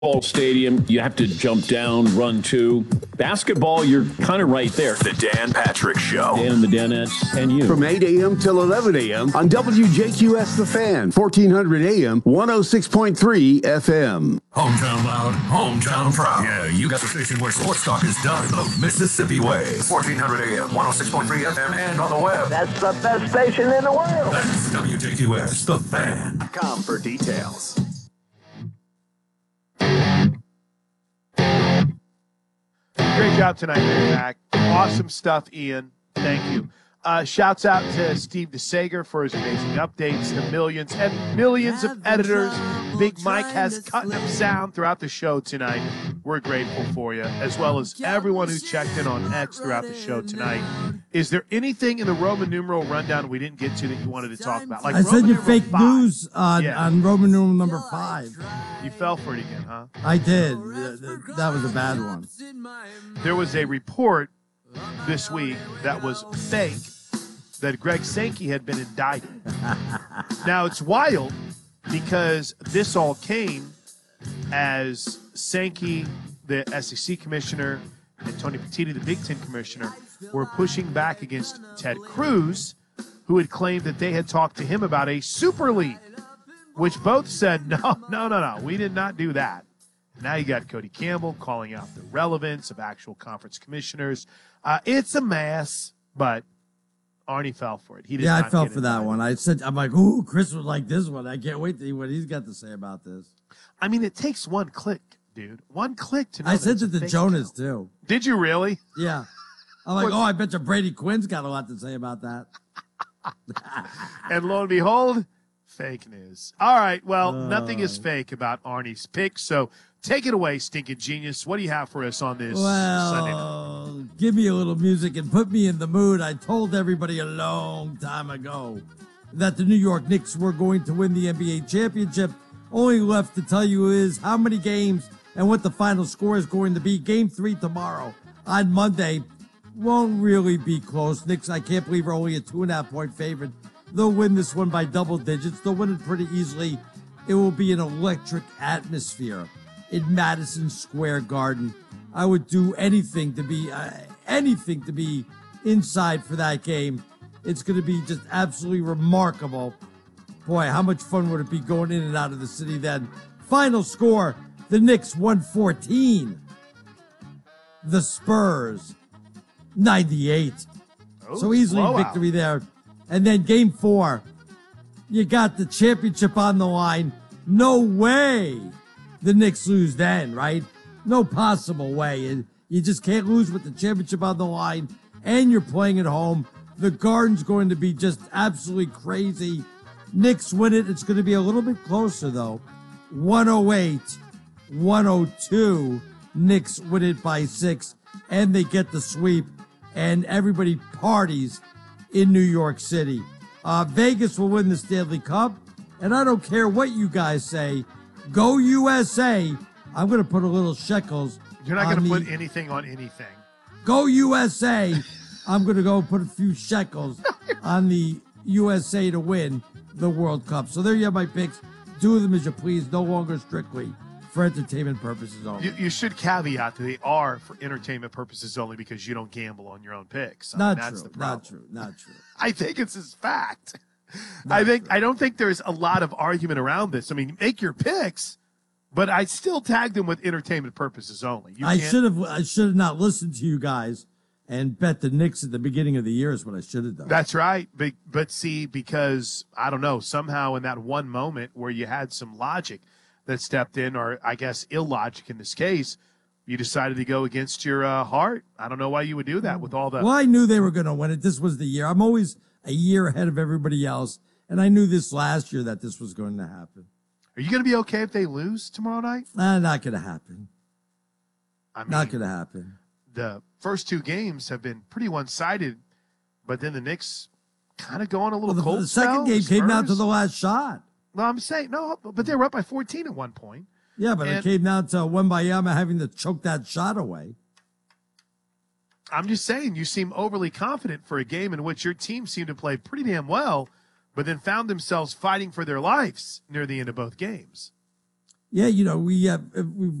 Ball stadium, you have to jump down, run to. Basketball, you're kind of right there. The Dan Patrick Show. Dan and the Danettes and you. From 8 a.m. till 11 a.m. on WJQS The Fan, 1400 a.m., 106.3 FM. Hometown loud, hometown proud. Yeah, you got the station where sports talk is done the Mississippi way. 1400 a.m., 106.3 FM, and on the web. That's the best station in the world. That's WJQS The Fan. Come for details. Great job tonight, Mac. Awesome stuff, Ian. Thank you. Shouts out to Steve DeSager for his amazing updates, the millions and millions of editors Big Mike has cut up sound throughout the show tonight. We're grateful for you, as well as everyone who checked in on X throughout the show tonight. Is there anything in the Roman numeral rundown we didn't get to that you wanted to talk about? Like I said you fake 5. news on Roman numeral number 5. You fell for it again, huh? I did. That was a bad one. There was a report this week that was fake that Greg Sankey had been indicted. Now, it's wild because this all came as Sankey, the SEC commissioner, and Tony Petitti, the Big Ten commissioner, were pushing back against Ted Cruz, who had claimed that they had talked to him about a Super League, which both said, no, we did not do that. Now you got Cody Campbell calling out the relevance of actual conference commissioners. It's a mess, but Arnie fell for it. He did I not fell get for that one. I'm like, ooh, Chris would like this one. I can't wait to see what he's got to say about this. I mean, it takes one click, dude. One click to know. I sent it to Jonas, too. Did you really? Yeah. I'm like, I bet you Brady Quinn's got a lot to say about that. And lo and behold, fake news. All right, well, nothing is fake about Arnie's pick, so take it away, Stinking Genius. What do you have for us on this Sunday night? Give me a little music and put me in the mood. I told everybody a long time ago that the New York Knicks were going to win the NBA championship. Only left to tell you is how many games and what the final score is going to be. Game 3 tomorrow on Monday won't really be close. Knicks, I can't believe, are only a 2.5-point favorite. They'll win this one by double digits. They'll win it pretty easily. It will be an electric atmosphere in Madison Square Garden. I would do anything to be inside for that game. It's going to be just absolutely remarkable. Boy, how much fun would it be going in and out of the city then? Final score, the Knicks 114. The Spurs 98. So easily blowout. Victory there. And then game 4, you got the championship on the line. No way the Knicks lose then, right? No possible way. You just can't lose with the championship on the line, and you're playing at home. The Garden's going to be just absolutely crazy. Knicks win it. It's going to be a little bit closer, though. 108-102. Knicks win it by 6, and they get the sweep, and everybody parties in New York City. Vegas will win the Stanley Cup, and I don't care what you guys say. Go USA. I'm going to put a little shekels. You're not going to put anything on anything. Go USA. I'm going to go put a few shekels on the USA to win the World Cup. So there you have my picks. Do them as you please. No longer strictly for entertainment purposes only. You should caveat that they are for entertainment purposes only because you don't gamble on your own picks. Not that's the true. problem. Not true. I think it's his fact. I don't think there's a lot of argument around this. I mean, make your picks, but I still tagged them with entertainment purposes only. I should have not listened to you guys and bet the Knicks at the beginning of the year is what I should have done. That's right. But see, because I don't know, somehow in that one moment where you had some logic that stepped in, or I guess illogic in this case, you decided to go against your heart. I don't know why you would do that with all the. Well, I knew they were going to win it. This was the year. I'm always a year ahead of everybody else, and I knew this last year that this was going to happen. Are you going to be okay if they lose tomorrow night? Not going to happen. I mean, not going to happen. The first 2 games have been pretty one-sided, but then the Knicks kind of go on a little cold The second game came down to the last shot. Well, I'm saying, no, but they were up by 14 at one point. Yeah, but it came down to Wembayama having to choke that shot away. I'm just saying, you seem overly confident for a game in which your team seemed to play pretty damn well, but then found themselves fighting for their lives near the end of both games. Yeah, we have we've